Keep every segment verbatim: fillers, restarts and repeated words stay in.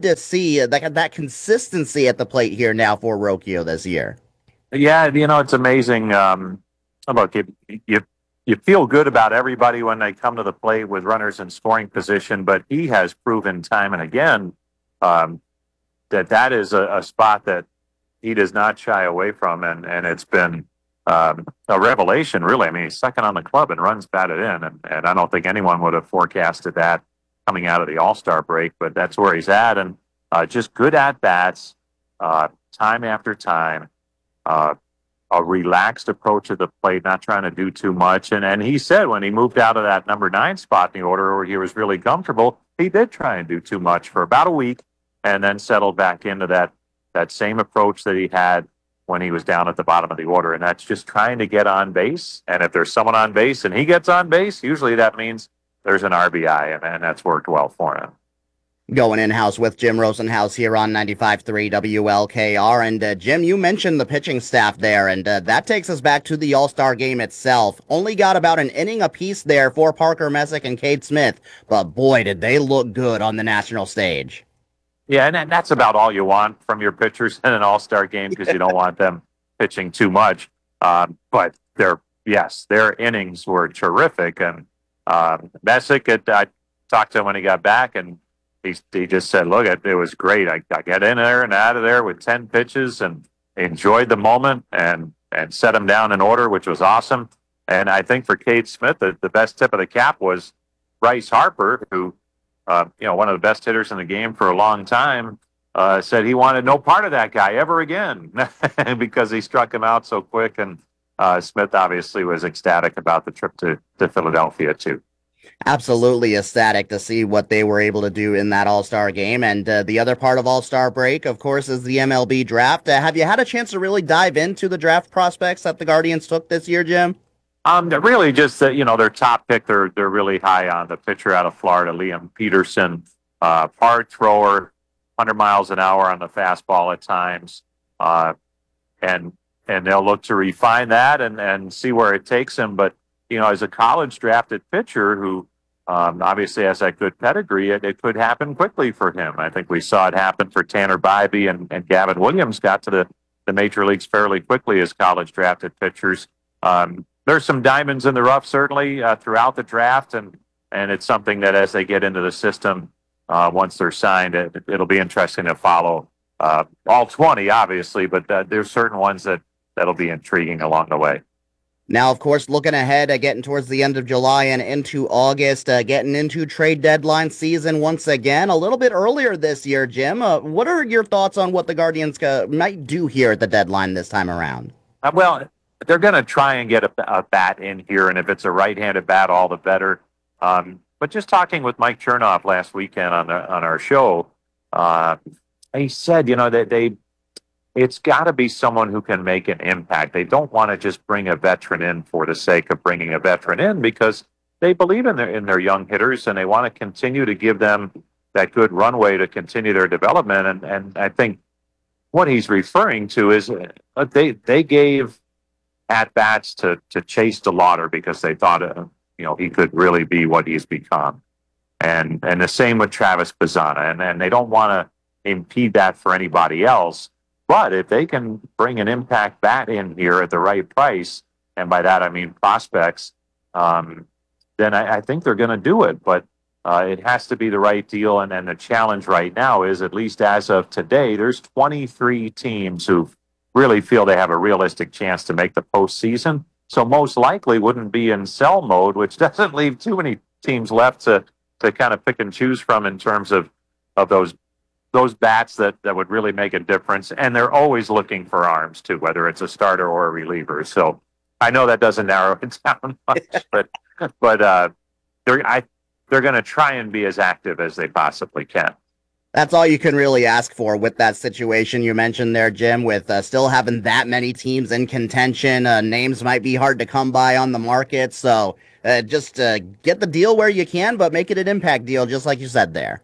to see uh, that that consistency at the plate here now for Rocchio this year. Yeah, you know, it's amazing. Um, look, you, you you feel good about everybody when they come to the plate with runners in scoring position, but he has proven time and again um, that that is a, a spot that he does not shy away from, and and it's been um, a revelation, really. I mean, he's second on the club and runs batted in, and, and I don't think anyone would have forecasted that coming out of the All Star break, but that's where he's at, and uh, just good at bats, uh, time after time. Uh, a relaxed approach at the plate, not trying to do too much. And and he said when he moved out of that number nine spot in the order where he was really comfortable, he did try and do too much for about a week and then settled back into that that same approach that he had when he was down at the bottom of the order. And that's just trying to get on base. And if there's someone on base and he gets on base, usually that means there's an R B I, and, and that's worked well for him. Going in-house with Jim Rosenhaus here on ninety-five point three W L K R. And uh, Jim, you mentioned the pitching staff there, and uh, that takes us back to the All-Star game itself. Only got about an inning apiece there for Parker Messick and Cade Smith, but boy, did they look good on the national stage. Yeah, and that's about all you want from your pitchers in an All-Star game because you don't want them pitching too much. Um, but their yes, their innings were terrific. And um, Messick, it, I talked to him when he got back, and He, he just said, look, it, it was great. I, I got in there and out of there with ten pitches and enjoyed the moment and, and set them down in order, which was awesome. And I think for Cade Smith, the, the best tip of the cap was Bryce Harper, who, uh, you know, one of the best hitters in the game for a long time, uh, said he wanted no part of that guy ever again because he struck him out so quick. And uh, Smith obviously was ecstatic about the trip to, to Philadelphia, too. Absolutely ecstatic to see what they were able to do in that All-Star game. And uh, the other part of All-Star break, of course, is the M L B draft. Uh, have you had a chance to really dive into the draft prospects that the Guardians took this year, Jim? Um, really just that, you know, their top pick, they're, they're really high on the pitcher out of Florida, Liam Peterson, uh, hard thrower, one hundred miles an hour on the fastball at times. Uh, and, and they'll look to refine that and, and see where it takes him. But, you know, as a college drafted pitcher who um, obviously has that good pedigree, it, it could happen quickly for him. I think we saw it happen for Tanner Bybee, and, and Gavin Williams got to the, the major leagues fairly quickly as college drafted pitchers. Um, there's some diamonds in the rough, certainly, uh, throughout the draft, and, and it's something that as they get into the system, uh, once they're signed, it, it'll be interesting to follow uh, all twenty, obviously, but uh, there's certain ones that, that'll be intriguing along the way. Now, of course, looking ahead, uh, getting towards the end of July and into August, uh, getting into trade deadline season once again, a little bit earlier this year, Jim. Uh, what are your thoughts on what the Guardians uh, might do here at the deadline this time around? Uh, well, they're going to try and get a, a bat in here, and if it's a right-handed bat, all the better. Um, but just talking with Mike Chernoff last weekend on the, on our show, uh, he said, you know, that they it's got to be someone who can make an impact. They don't want to just bring a veteran in for the sake of bringing a veteran in because they believe in their in their young hitters and they want to continue to give them that good runway to continue their development. And and I think what he's referring to is uh, they they gave at bats to to Chase DeLauter because they thought uh, you know he could really be what he's become, and and the same with Travis Bazzana, and and they don't want to impede that for anybody else. But if they can bring an impact bat in here at the right price, and by that I mean prospects, um, then I, I think they're going to do it. But uh, it has to be the right deal. And then the challenge right now is, at least as of today, there's twenty-three teams who really feel they have a realistic chance to make the postseason. So most likely wouldn't be in sell mode, which doesn't leave too many teams left to to kind of pick and choose from in terms of of those. those bats that, that would really make a difference. And they're always looking for arms too, whether it's a starter or a reliever. So I know that doesn't narrow it down much, but, but, uh, they're, I, they're going to try and be as active as they possibly can. That's all you can really ask for with that situation you mentioned there, Jim, with uh, still having that many teams in contention. Uh, names might be hard to come by on the market. So uh, just uh, get the deal where you can, but make it an impact deal, just like you said there.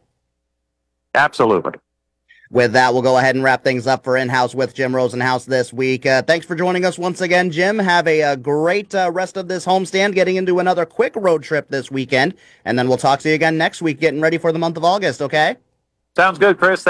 Absolutely. With that, we'll go ahead and wrap things up for In-House with Jim Rosenhaus this week. Uh, thanks for joining us once again, Jim. Have a, a great uh, rest of this homestand, getting into another quick road trip this weekend. And then we'll talk to you again next week, getting ready for the month of August, okay? Sounds good, Chris.